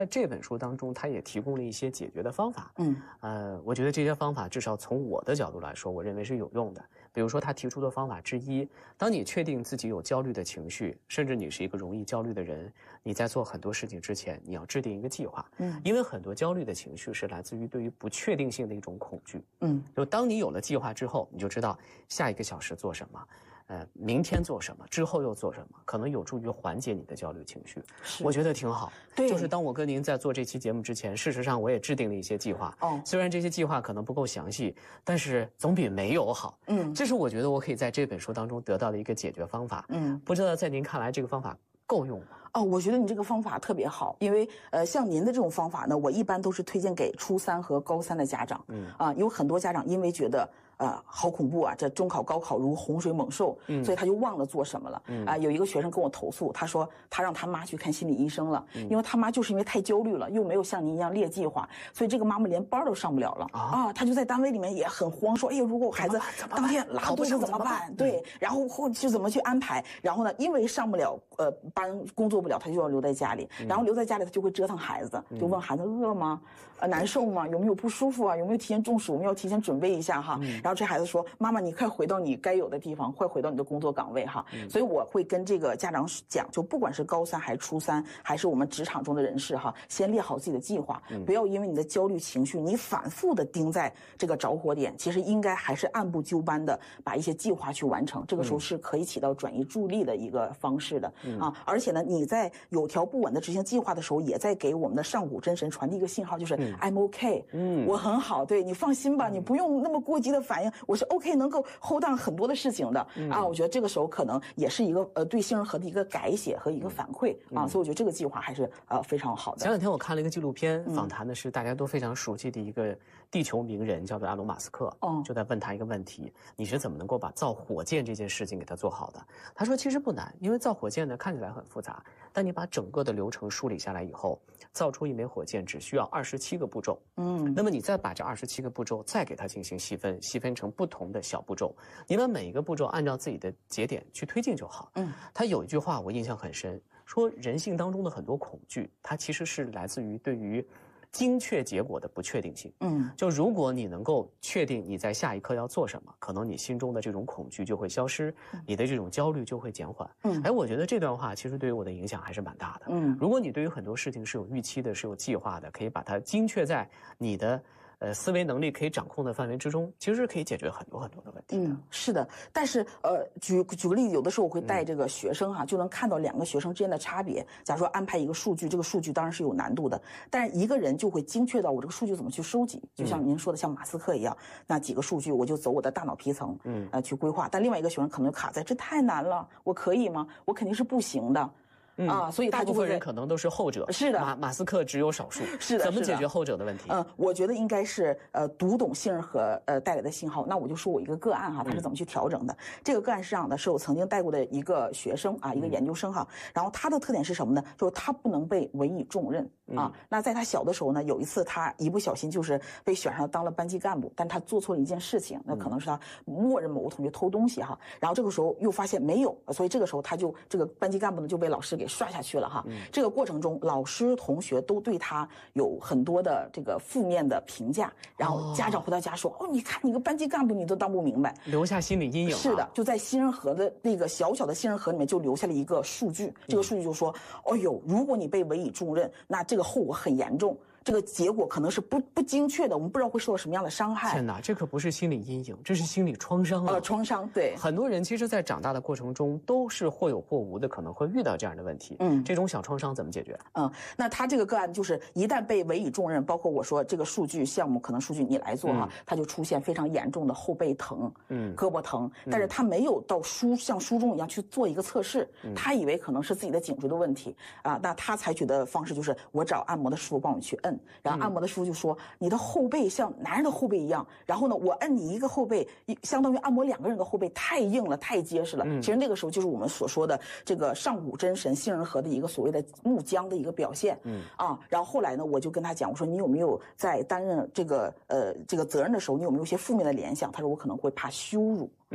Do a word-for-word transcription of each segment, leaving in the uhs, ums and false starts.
在这本书当中，他也提供了一些解决的方法。 嗯， 呃，我觉得这些方法至少从我的角度来说，我认为是有用的。比如说，他提出的方法之一，当你确定自己有焦虑的情绪，甚至你是一个容易焦虑的人，你在做很多事情之前，你要制定一个计划。 嗯， 因为很多焦虑的情绪是来自于对于不确定性的一种恐惧。 嗯， 就当你有了计划之后，你就知道下一个小时做什么。呃，明天做什么，之后又做什么，可能有助于缓解你的焦虑情绪。我觉得挺好。 对， 就是当我跟您在做这期节目之前，事实上我也制定了一些计划。 哦， 虽然这些计划可能不够详细，但是总比没有好。 嗯， 这是我觉得我可以在这本书当中得到的一个解决方法。 嗯， 不知道在您看来这个方法够用吗？ 哦，我觉得你这个方法特别好，因为呃，像您的这种方法呢，我一般都是推荐给初三和高三的家长。嗯啊，有很多家长因为觉得呃好恐怖啊，这中考高考如洪水猛兽，嗯，所以他就忘了做什么了。嗯啊，有一个学生跟我投诉，他说他让他妈去看心理医生了，嗯、因为他妈就是因为太焦虑了，又没有像您一样列计划，所以这个妈妈连班都上不了了啊, 啊，他就在单位里面也很慌，说哎呦，如果我孩子当天拉肚子怎么办？对，然后后就怎么去安排？然后呢，因为上不了呃班工作不了，他就要留在家里，然后留在家里他就会折腾孩子，就问孩子饿吗？呃难受吗？有没有不舒服啊？有没有提前中暑？我们要提前准备一下哈。然后这孩子说：“妈妈，你快回到你该有的地方，快回到你的工作岗位哈。”所以我会跟这个家长讲，就不管是高三还是初三，还是我们职场中的人士哈，先列好自己的计划，不要因为你的焦虑情绪，你反复的盯在这个着火点，其实应该还是按部就班的把一些计划去完成。这个时候是可以起到转移注意力的一个方式的啊。而且呢，你在有条不紊的执行计划的时候，也在给我们的上古真神传递一个信号，就是 I'm OK， 嗯，我很好，对你放心吧，你不用那么过激的反应，我是 OK， 能够 hold down 很多的事情的、嗯、啊。我觉得这个时候可能也是一个呃对杏仁核的一个改写和一个反馈、嗯、啊，所以我觉得这个计划还是呃非常好的。 前两天我看了一个纪录片，访谈的是大家都非常熟悉的一个地球名人，叫做埃隆·马斯克，哦，就在问他一个问题：你是怎么能够把造火箭这件事情给他做好的？他说其实不难，因为造火箭呢看起来很复杂，但你把整个的流程梳理下来以后，造出一枚火箭只需要二十七个步骤。嗯，那么你再把这二十七个步骤再给它进行细分，细分成不同的小步骤，你把每一个步骤按照自己的节点去推进就好。嗯，他有一句话我印象很深，说人性当中的很多恐惧，它其实是来自于对于精确结果的不确定性。嗯，就如果你能够确定你在下一刻要做什么，可能你心中的这种恐惧就会消失，你的这种焦虑就会减缓。嗯，哎，我觉得这段话其实对于我的影响还是蛮大的。嗯，如果你对于很多事情是有预期的，是有计划的，可以把它精确在你的呃，思维能力可以掌控的范围之中，其实是可以解决很多很多的问题的。 嗯，是的。但是呃，举举个例子，有的时候我会带这个学生哈、啊嗯，就能看到两个学生之间的差别。假如说安排一个数据，这个数据当然是有难度的，但是一个人就会精确到我这个数据怎么去收集，就像您说的，像马斯克一样，那几个数据我就走我的大脑皮层，嗯，呃，去规划。但另外一个学生可能就卡在这太难了，我可以吗？我肯定是不行的。嗯、啊，所以他大部分人可能都是后者。 是的， 马马斯克只有少数。 是的， 怎么解决后者的问题？ 嗯，我觉得应该是呃读懂杏仁核呃带来的信号。那我就说我一个个案哈，他是怎么去调整的？嗯、这个个案是这样的，是我曾经带过的一个学生啊，一个研究生哈。嗯、然后他的特点是什么呢？就是他不能被委以重任啊。嗯、那在他小的时候呢，有一次他一不小心就是被选上当了班级干部，但他做错了一件事情，那可能是他默认某个同学偷东西哈。然后这个时候又发现没有，所以这个时候他就这个班级干部呢就被老师给刷下去了哈。嗯、这个过程中，老师同学都对他有很多的这个负面的评价，然后家长回到家说：“哦，哦你看你个班级干部你都当不明白， 留下心理阴影、啊。” 是的，就在杏仁核的那个小小的杏仁核里面就留下了一个数据，这个数据就说：“哦呦，如果你被委以重任，那这个后果很严重。”这个结果可能是不不精确的，我们不知道会受到什么样的伤害。 天哪，这可不是心理阴影，这是心理创伤啊！ 呃，创伤，对。 很多人其实在长大的过程中都是或有或无的，可能会遇到这样的问题。嗯，这种小创伤怎么解决？ 嗯，那他这个个案就是一旦被委以重任，包括我说这个数据项目可能数据你来做哈、嗯，他就出现非常严重的后背疼，嗯，胳膊疼，但是他没有到书像书中一样去做一个测试，嗯、他以为可能是自己的颈椎的问题啊，那他采取的方式就是我找按摩的师傅帮我去摁，然后按摩的师傅就说你的后背像男人的后背一样，然后呢，我摁你一个后背，相当于按摩两个人的后背，太硬了，太结实了。嗯、其实那个时候就是我们所说的这个上古真神杏仁核的一个所谓的木浆的一个表现。嗯啊，然后后来呢，我就跟他讲，我说你有没有在担任这个呃这个责任的时候，你有没有一些负面的联想？他说我可能会怕羞辱。嗯。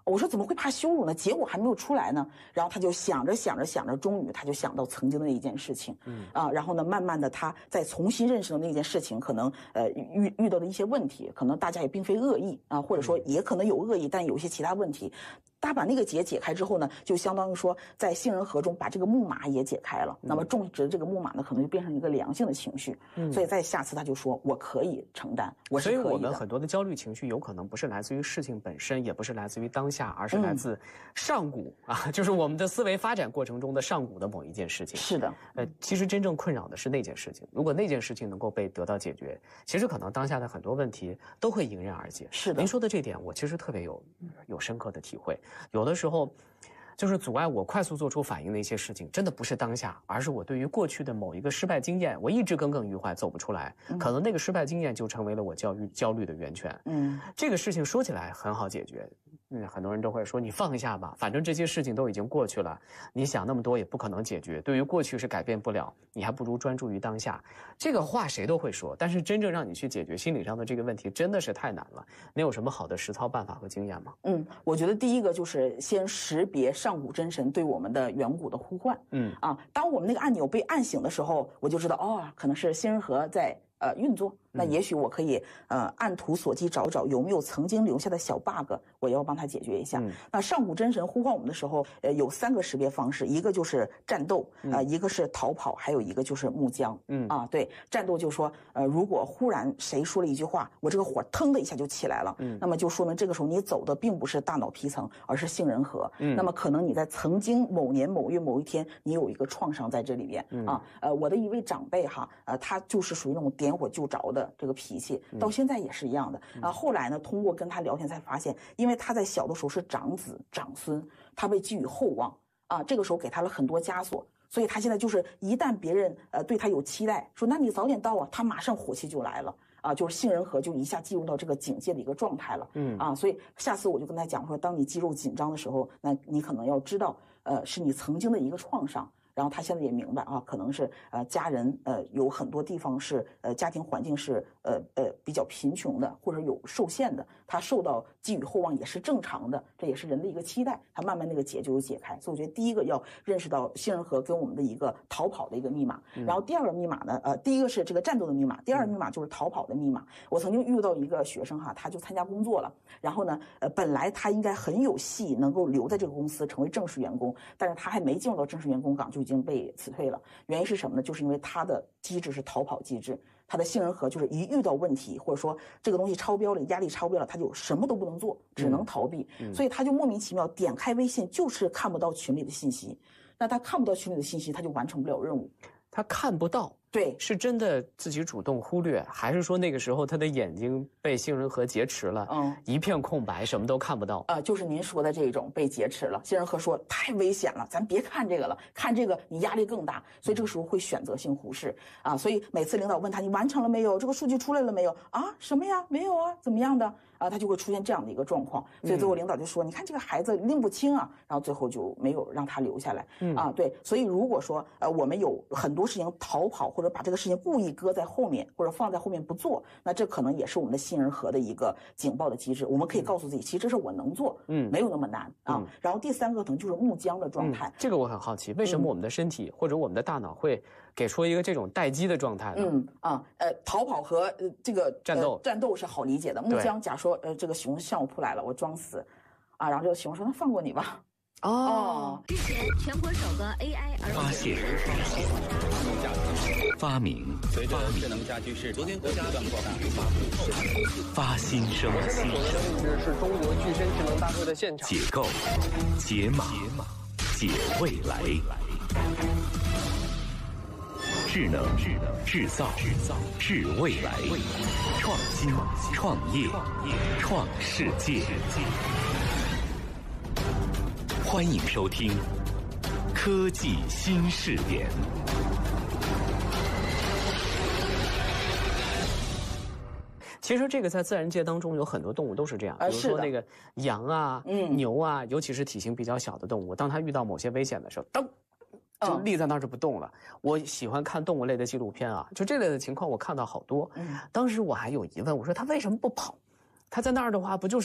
我说怎么会怕羞辱呢？结果还没有出来呢。然后他就想着想着想着，终于他就想到曾经的那一件事情，嗯啊，然后呢，慢慢的他再重新认识到那件事情，可能呃遇遇到的一些问题，可能大家也并非恶意啊，或者说也可能有恶意，但有一些其他问题。他把那个结解开之后呢，就相当于说在杏仁核中把这个木马也解开了。嗯、那么种植这个木马呢，可能就变成一个良性的情绪。嗯、所以在下次他就说，我可以承担，我是可以的。 所以我们很多的焦虑情绪有可能不是来自于事情本身，也不是来自于当下，而是来自上古、嗯、啊，就是我们的思维发展过程中的上古的某一件事情。 是的， 呃，其实真正困扰的是那件事情。如果那件事情能够被得到解决，其实可能当下的很多问题都会迎刃而解。 是的， 您说的这点，我其实特别有有深刻的体会。有的时候，就是阻碍我快速做出反应的一些事情，真的不是当下，而是我对于过去的某一个失败经验，我一直耿耿于怀，走不出来。嗯、可能那个失败经验就成为了我焦虑焦虑的源泉。嗯，这个事情说起来很好解决。嗯，很多人都会说你放一下吧，反正这些事情都已经过去了，你想那么多也不可能解决。对于过去是改变不了，你还不如专注于当下。这个话谁都会说，但是真正让你去解决心理上的这个问题，真的是太难了。你有什么好的实操办法和经验吗？ 嗯，我觉得第一个就是先识别上古真神对我们的远古的呼唤。嗯啊，当我们那个按钮被按醒的时候，我就知道哦，可能是杏仁核在呃运作。那也许我可以呃按图索骥找找有没有曾经留下的小 bug， 我要帮他解决一下。嗯、那上古真神呼唤我们的时候，呃有三个识别方式，一个就是战斗，啊、呃、一个是逃跑，还有一个就是木僵。嗯啊对，战斗就说呃如果忽然谁说了一句话，我这个火腾的一下就起来了，嗯，那么就说明这个时候你走的并不是大脑皮层，而是杏仁核。嗯，那么可能你在曾经某年某月某一天，你有一个创伤在这里边。嗯啊呃我的一位长辈哈，呃他就是属于那种点火就着的这个脾气，到现在也是一样的啊。后来呢，通过跟他聊天才发现，因为他在小的时候是长子长孙，他被寄予厚望啊，这个时候给他了很多枷锁，所以他现在就是一旦别人呃对他有期待，说那你早点到啊，他马上火气就来了啊，就是杏仁核就一下进入到这个警戒的一个状态了。嗯啊，所以下次我就跟他讲说，当你肌肉紧张的时候，那你可能要知道，呃，是你曾经的一个创伤。然后他现在也明白啊，可能是呃家人呃有很多地方是呃家庭环境是呃呃比较贫穷的，或者有受限的，他受到寄予厚望也是正常的，这也是人的一个期待。他慢慢那个结就有解开，所以我觉得第一个要认识到杏仁核跟我们的一个逃跑的一个密码，然后第二个密码呢，呃第一个是这个战斗的密码，第二个密码就是逃跑的密码。我曾经遇到一个学生哈，他就参加工作了，然后呢呃本来他应该很有戏能够留在这个公司成为正式员工，但是他还没进入到正式员工岗就已经被辞退了。原因是什么呢？就是因为他的机制是逃跑机制，他的杏仁核就是一遇到问题，或者说这个东西超标了，压力超标了，他就什么都不能做，只能逃避。嗯嗯、所以他就莫名其妙点开微信，就是看不到群里的信息。那他看不到群里的信息，他就完成不了任务。 他看不到， 对， 是真的自己主动忽略，还是说那个时候他的眼睛被杏仁核劫持了，嗯，一片空白，什么都看不到？ 呃，就是您说的这种被劫持了。杏仁核说太危险了，咱别看这个了，看这个你压力更大，所以这个时候会选择性忽视啊。所以每次领导问他你完成了没有，这个数据出来了没有啊？什么呀？没有啊？怎么样的？啊，他就会出现这样的一个状况，所以最后领导就说：“嗯、你看这个孩子拎不清啊。”然后最后就没有让他留下来。嗯啊，对，所以如果说呃我们有很多事情逃跑，或者把这个事情故意搁在后面，或者放在后面不做，那这可能也是我们的杏仁核的一个警报的机制。我们可以告诉自己，其实这事我能做，嗯，没有那么难啊。嗯、然后第三个可能就是木僵的状态、嗯。 这个我很好奇，为什么我们的身体、嗯、或者我们的大脑会给出一个这种待机的状态呢？ 嗯啊呃，逃跑和呃这个战斗、 呃、战斗是好理解的。木僵，假说呃这个熊向我扑来了，我装死，啊，然后这个熊说：“那放过你吧。” 哦，之前全国首个 A I 儿童发现、发明、 随着智能家居市昨天国家断扩大发布发新生、 位置是中国具身智能大会的现场。 解构、解码、解未来。智能、制造、制未来，创新、创业、创世界。欢迎收听《科技新视点》。 其实这个在自然界当中有很多动物都是这样，比如说那个羊啊、嗯、牛啊，尤其是体型比较小的动物，当它遇到某些危险的时候，噔。就立在那儿就不动了。嗯、我喜欢看动物类的纪录片啊，就这类的情况我看到好多。嗯、当时我还有疑问，我说他为什么不跑？他在那儿的话，不就是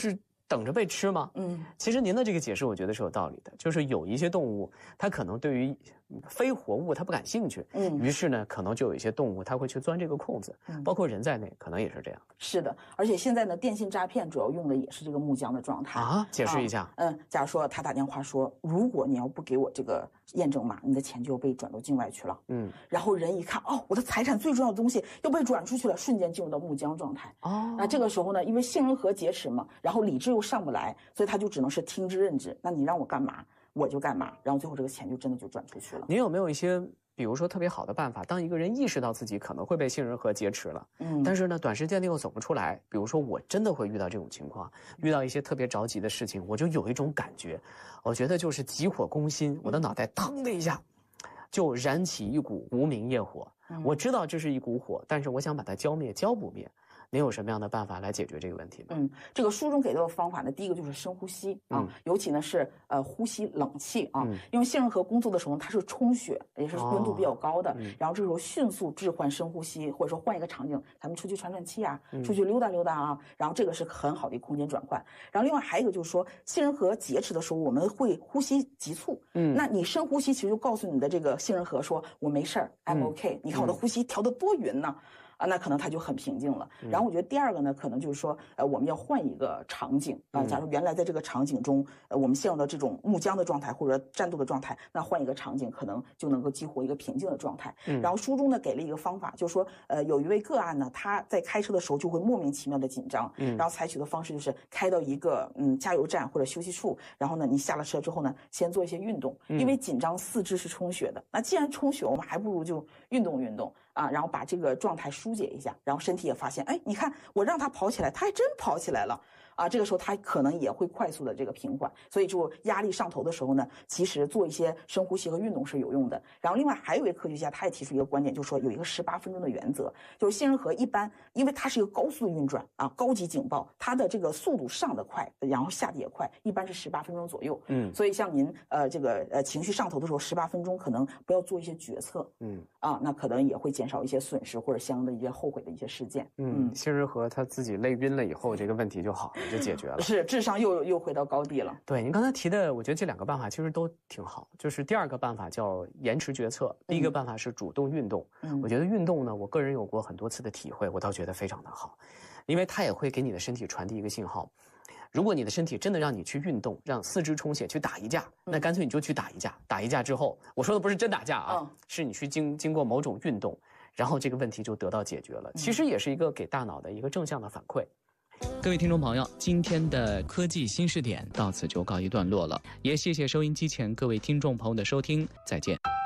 等着被吃吗？ 嗯， 其实您的这个解释我觉得是有道理的，就是有一些动物它可能对于非活物它不感兴趣，嗯，于是呢可能就有一些动物它会去钻这个空子，嗯，包括人在内可能也是这样。 是的，而且现在呢电信诈骗主要用的也是这个木僵的状态啊，解释一下。 啊、嗯，假如说他打电话说，如果你要不给我这个验证码，你的钱就要被转到境外去了，嗯，然后人一看，哦，我的财产最重要的东西要被转出去了，瞬间进入到木僵状态。哦，那这个时候呢，因为杏仁核劫持嘛，然后理智又上不来，所以他就只能是听之任之。那你让我干嘛，我就干嘛，然后最后这个钱就真的就转出去了。 您有没有一些，比如说特别好的办法，当一个人意识到自己可能会被杏仁核劫持了，嗯，但是呢，短时间内又走不出来，比如说我真的会遇到这种情况，遇到一些特别着急的事情，我就有一种感觉，我觉得就是急火攻心，我的脑袋腾的一下，就燃起一股无名业火。嗯、我知道这是一股火，但是我想把它浇灭，浇不灭。您有什么样的办法来解决这个问题吗？ 嗯，这个书中给到的方法呢，第一个就是深呼吸啊，嗯、尤其呢是呃呼吸冷气啊，嗯、因为杏仁核工作的时候它是充血，也是温度比较高的，哦嗯、然后这时候迅速置换深呼吸，或者说换一个场景，咱们出去喘喘气啊，嗯、出去溜达溜达啊，然后这个是很好的一个空间转换。然后另外还有一个就是说，杏仁核劫持的时候我们会呼吸急促，嗯，那你深呼吸其实就告诉你的这个杏仁核说我没事儿 ，I'm OK，、嗯、你看我的呼吸调得多匀呢。啊，那可能他就很平静了。然后我觉得第二个呢，可能就是说，呃，我们要换一个场景啊。假如原来在这个场景中，呃，我们陷入到这种木僵的状态或者战斗的状态，那换一个场景，可能就能够激活一个平静的状态。然后书中呢给了一个方法，就是说，呃，有一位个案呢，他在开车的时候就会莫名其妙的紧张，然后采取的方式就是开到一个嗯加油站或者休息处，然后呢，你下了车之后呢，先做一些运动，因为紧张四肢是充血的。那既然充血，我们还不如就运动运动。啊，然后把这个状态疏解一下，然后身体也发现，哎，你看我让他跑起来，他还真跑起来了。啊，这个时候他可能也会快速的这个平缓，所以就压力上头的时候呢，其实做一些深呼吸和运动是有用的。然后另外还有一位科学家，他也提出一个观点，就是说有一个十八分钟的原则，就是杏仁核一般，因为它是一个高速运转啊，高级警报，它的这个速度上得快，然后下得也快，一般是十八分钟左右。嗯，所以像您呃这个呃情绪上头的时候，十八分钟可能不要做一些决策，嗯啊，那可能也会减少一些损失或者相应的一些后悔的一些事件。 嗯，杏仁核他自己累晕了以后，这个问题就好了。就解决了， 是智商又又回到高地了。 对，您刚才提的，我觉得这两个办法其实都挺好。就是第二个办法叫延迟决策，第一个办法是主动运动。嗯，我觉得运动呢，我个人有过很多次的体会，我倒觉得非常的好，因为它也会给你的身体传递一个信号。如果你的身体真的让你去运动，让四肢充血去打一架，那干脆你就去打一架。打一架之后，我说的不是真打架啊，嗯、是你去经经过某种运动，然后这个问题就得到解决了。其实也是一个给大脑的一个正向的反馈。各位听众朋友，今天的科技新视点到此就告一段落了，也谢谢收音机前各位听众朋友的收听，再见。